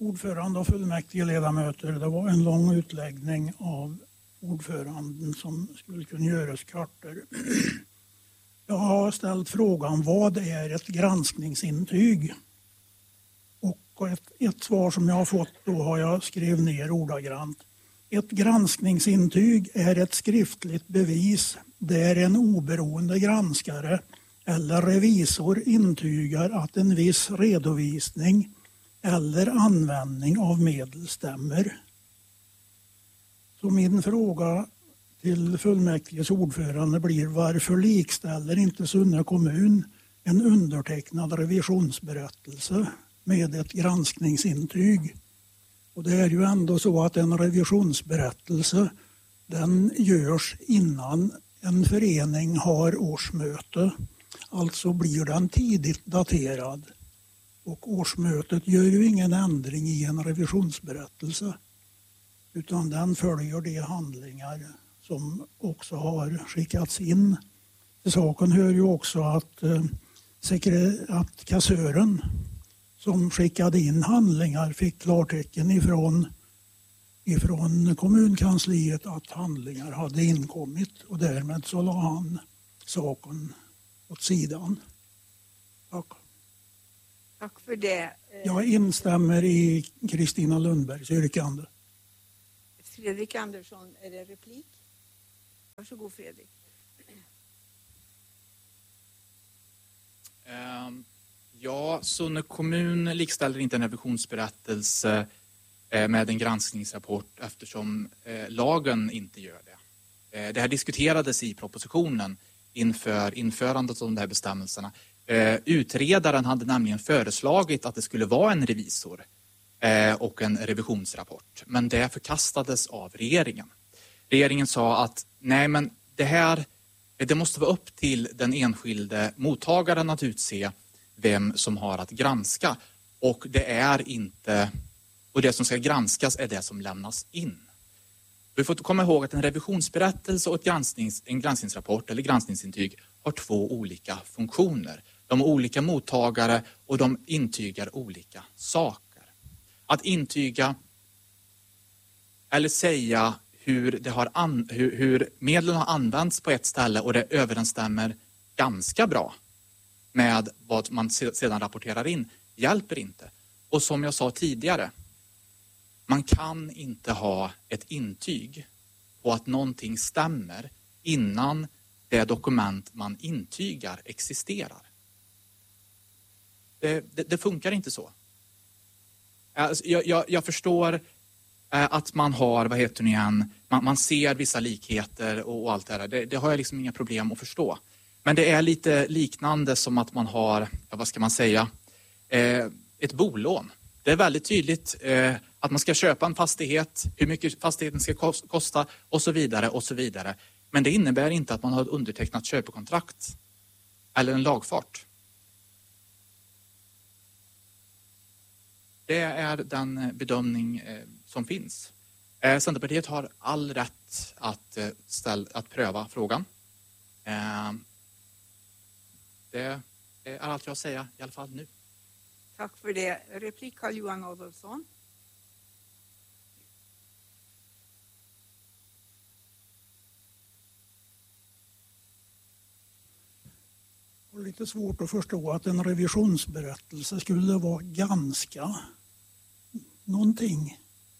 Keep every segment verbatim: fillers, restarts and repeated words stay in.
ordförande och fullmäktige ledamöter. Det var en lång utläggning av ordföranden som skulle kunna göras kortare. Jag har ställt frågan, vad är ett granskningsintyg? Och ett, ett svar som jag har fått då har jag skrivit ner ordagrant. Ett granskningsintyg är ett skriftligt bevis där en oberoende granskare eller revisor intygar att en viss redovisning eller användning av medel stämmer. Så min fråga till fullmäktiges ordförande blir, varför likställer inte Sunne kommun en undertecknad revisionsberättelse med ett granskningsintyg? Och det är ju ändå så att en revisionsberättelse den görs innan en förening har årsmöte. Alltså blir den tidigt daterad. Och årsmötet gör ju ingen ändring i en revisionsberättelse. Utan den följer de handlingar som också har skickats in. Till saken hör ju också att, eh, att kassören som skickade in handlingar fick klartecken ifrån, ifrån kommunkansliet att handlingar hade inkommit. Och därmed så la han saken åt sidan. Tack. Tack för det. Jag instämmer i Kristina Lundbergs yrkande. Fredrik Andersson, är det replik? Varsågod Fredrik. Um, ja, Sunne kommun likställer inte en revisionsberättelse eh, med en granskningsrapport eftersom eh, lagen inte gör det. Eh, det här diskuterades i propositionen inför införandet av de här bestämmelserna. Eh, utredaren hade nämligen föreslagit att det skulle vara en revisor eh, och en revisionsrapport. Men det förkastades av regeringen. Regeringen sa att nej, men det här det måste vara upp till den enskilde mottagaren att utse vem som har att granska. Och det är inte, och det som ska granskas är det som lämnas in. Vi får komma ihåg att en revisionsberättelse och ett gransknings, en granskningsrapport eller granskningsintyg har två olika funktioner. De har olika mottagare och de intygar olika saker. Att intyga eller säga hur, det har an, hur, hur medlen har använts på ett ställe och det överensstämmer ganska bra med vad man sedan rapporterar in hjälper inte. Och som jag sa tidigare, man kan inte ha ett intyg på att någonting stämmer innan det dokument man intygar existerar. Det, det, det funkar inte så. Alltså, jag, jag, jag förstår att man har, vad heter det igen, man, man ser vissa likheter och, och allt det här. Det, det har jag liksom inga problem att förstå. Men det är lite liknande som att man har, ja, vad ska man säga, eh, ett bolån. Det är väldigt tydligt eh, att man ska köpa en fastighet, hur mycket fastigheten ska kosta och så vidare och så vidare. Men det innebär inte att man har ett undertecknat köpekontrakt eller en lagfart. Det är den bedömning eh, som finns. Eh, Centerpartiet har all rätt att, eh, ställ, att pröva frågan. Eh, det är allt jag har att säga i alla fall nu. Tack för det. Replik Carl-Johan Adolfsson. Det är lite svårt att förstå att en revisionsberättelse skulle vara ganska någonting.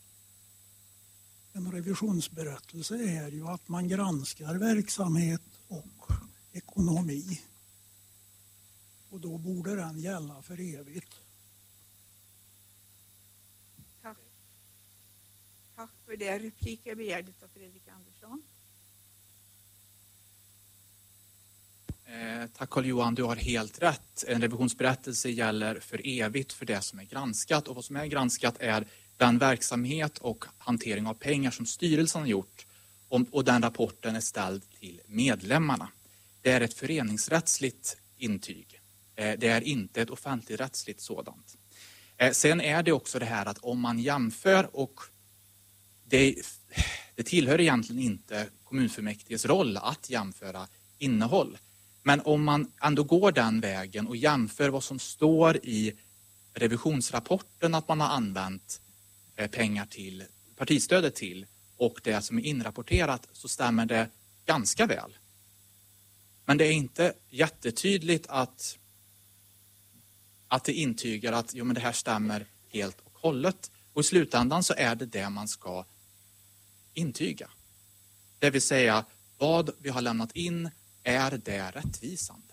En revisionsberättelse är ju att man granskar verksamhet och ekonomi. Och då borde den gälla för evigt. Tack. Tack för det. Replik är begärd av Fredrik Andersson. Eh, tack Carl-Johan, du har helt rätt. En revisionsberättelse gäller för evigt för det som är granskat. Och vad som är granskat är den verksamhet och hantering av pengar som styrelsen har gjort. Och, och den rapporten är ställd till medlemmarna. Det är ett föreningsrättsligt intyg. Eh, det är inte ett offentligrättsligt sådant. Eh, sen är det också det här att om man jämför och det, det tillhör egentligen inte kommunfullmäktiges roll att jämföra innehåll. Men om man ändå går den vägen och jämför vad som står i revisionsrapporten att man har använt eh, pengar till partistödet till och det som är inrapporterat så stämmer det ganska väl. Men det är inte jättetydligt att, att det intygar att jo, men det här stämmer helt och hållet. Och i slutändan så är det det man ska intyga. Det vill säga, vad vi har lämnat in, är det rättvisande?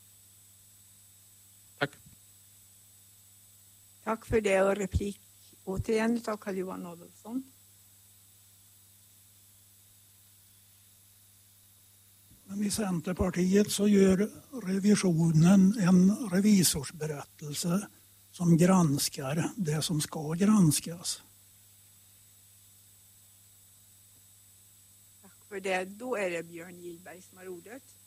Tack. Tack för det, och replik återigen av Carl-Johan Adolfsson. Men i Centerpartiet så gör revisionen en revisorsberättelse som granskar det som ska granskas. Tack för det. Då är det Björn Gillberg som har ordet.